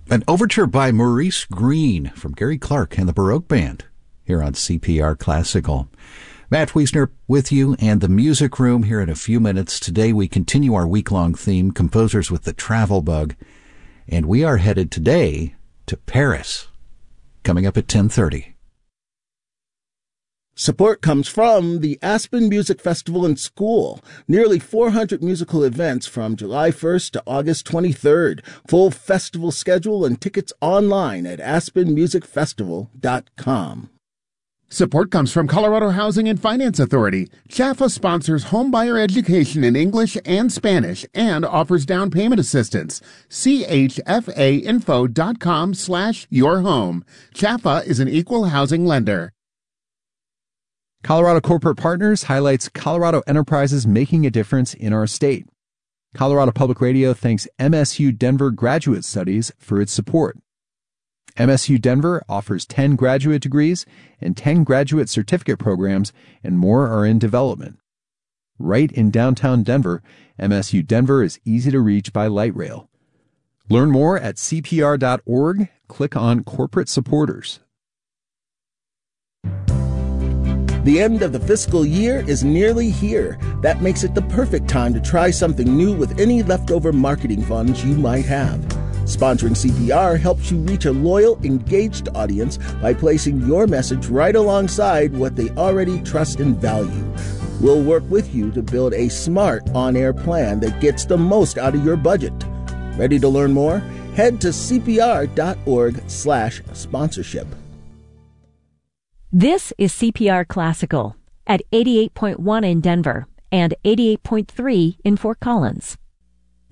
An overture by Maurice Green from Gary Clark and the Baroque Band here on CPR Classical. Matt Wiesner with you and the Music Room here in a few minutes. Today we continue our week-long theme, Composers with the Travel Bug, and we are headed today to Paris, coming up at 10:30. Support comes from the Aspen Music Festival and School. Nearly 400 musical events from July 1st to August 23rd. Full festival schedule and tickets online at aspenmusicfestival.com. Support comes from Colorado Housing and Finance Authority. CHAFA sponsors homebuyer education in English and Spanish and offers down payment assistance. chfainfo.com/yourhome. CHAFA is an equal housing lender. Colorado Corporate Partners highlights Colorado enterprises making a difference in our state. Colorado Public Radio thanks MSU Denver Graduate Studies for its support. MSU Denver offers 10 graduate degrees and 10 graduate certificate programs, and more are in development. Right in downtown Denver, MSU Denver is easy to reach by light rail. Learn more at cpr.org. Click on Corporate Supporters. The end of the fiscal year is nearly here. That makes it the perfect time to try something new with any leftover marketing funds you might have. Sponsoring CPR helps you reach a loyal, engaged audience by placing your message right alongside what they already trust and value. We'll work with you to build a smart on-air plan that gets the most out of your budget. Ready to learn more? Head to cpr.org/sponsorship. This is CPR Classical at 88.1 in Denver and 88.3 in Fort Collins.